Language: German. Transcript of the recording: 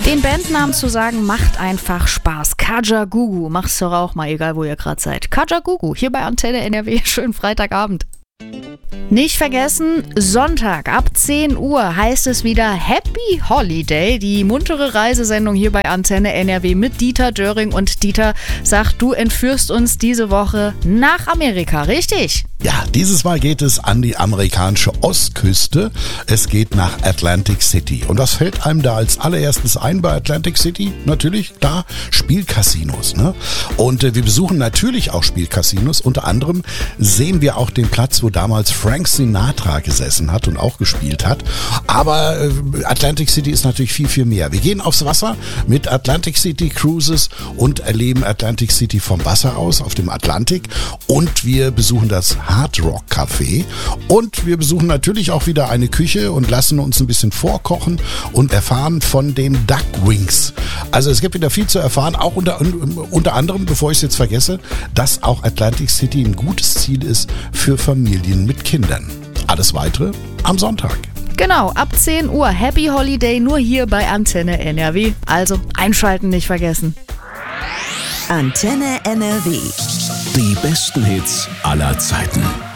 Den Bandnamen zu sagen macht einfach Spaß. Kajagoogoo, mach's doch auch mal, egal wo ihr gerade seid. Kajagoogoo, hier bei Antenne NRW, schönen Freitagabend. Nicht vergessen, Sonntag ab 10 Uhr heißt es wieder Happy Holiday, die muntere Reisesendung hier bei Antenne NRW mit Dieter Döring. Und Dieter sagt, du entführst uns diese Woche nach Amerika, richtig? Ja, dieses Mal geht es an die amerikanische Ostküste. Es geht nach Atlantic City. Und was fällt einem da als allererstes ein bei Atlantic City? Natürlich, klar, Spielcasinos. Ne? Und wir besuchen natürlich auch Spielcasinos. Unter anderem sehen wir auch den Platz, wo damals Frank Sinatra gesessen hat und auch gespielt hat. Aber Atlantic City ist natürlich viel, viel mehr. Wir gehen aufs Wasser mit Atlantic City Cruises und erleben Atlantic City vom Wasser aus auf dem Atlantik. Und wir besuchen das Hard Rock Café und wir besuchen natürlich auch wieder eine Küche und lassen uns ein bisschen vorkochen und erfahren von den Duck Wings. Also es gibt wieder viel zu erfahren, auch unter anderem, bevor ich es jetzt vergesse, dass auch Atlantic City ein gutes Ziel ist für Familien mit Kindern. Alles Weitere am Sonntag. Genau, ab 10 Uhr Happy Holiday nur hier bei Antenne NRW. Also einschalten nicht vergessen. Antenne NRW. Die besten Hits aller Zeiten.